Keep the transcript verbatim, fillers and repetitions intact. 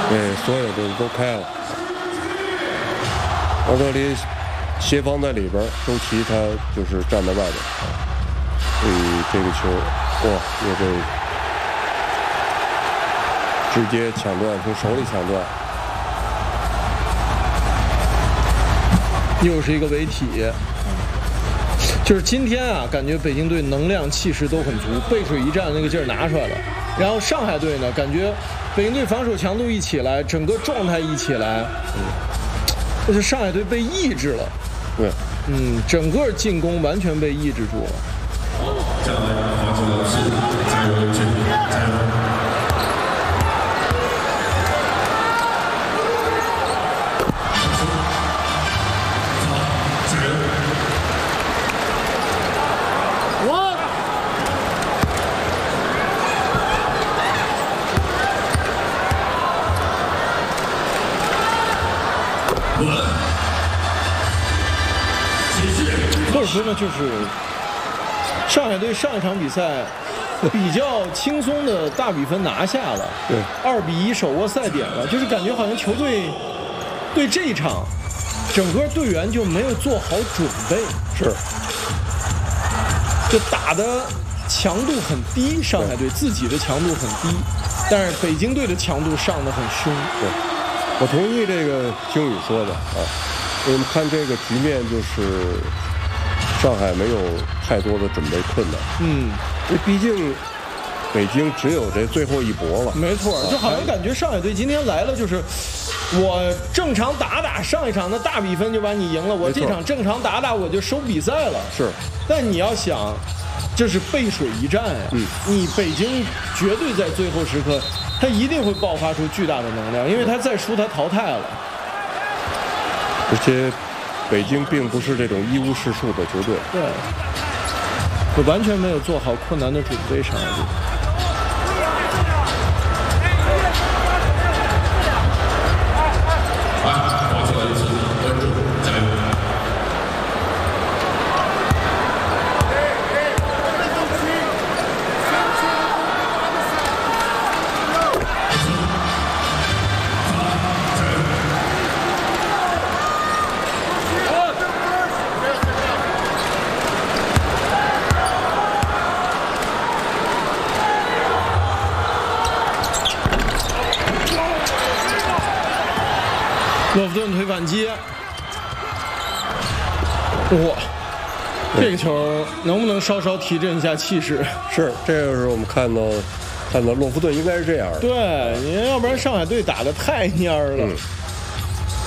对，所有的都开了。奥德里协防在里边，周琦他就是站在外边。所以这个球，哇，也被直接抢断，从手里抢断。 又是一个违体。就是今天啊，感觉北京队能量气势都很足，背水一战那个劲儿拿出来了。然后上海队呢，感觉北京队防守强度一起来，整个状态一起来，嗯，就是上海队被抑制了。 对， 嗯，整个进攻完全被抑制住了。 加油，防守老师，加油，加油，加油！ 或者说呢，就是上海队上一场比赛比较轻松的大比分拿下了， 对， 二比一手握赛点了，就是感觉好像球队对这一场整个队员就没有做好准备， 是， 就打的强度很低，上海队自己的强度很低，但是北京队的强度上得很凶。 对，我同意这个星宇说的啊。我们看这个局面，就是上海没有太多的准备困难。 嗯， 因为毕竟北京只有这最后一搏了。 没错，就好像感觉上海队今天来了，就是我正常打打，上一场的大比分就把你赢了，我这场正常打打我就收比赛了。 是， 但你要想，这是背水一战呀、啊。 嗯， 你北京绝对在最后时刻，他一定会爆发出巨大的能量，因为他再输他淘汰了。 而且北京并不是这种一无是处的球队。 对，我完全没有做好困难的准备，上海队。洛夫顿推反击，哇！这个球能不能稍稍提振一下气势？ 是，这就是我们看到看到洛夫顿应该是这样的。 对，你要不然上海队打得太蔫儿了。嗯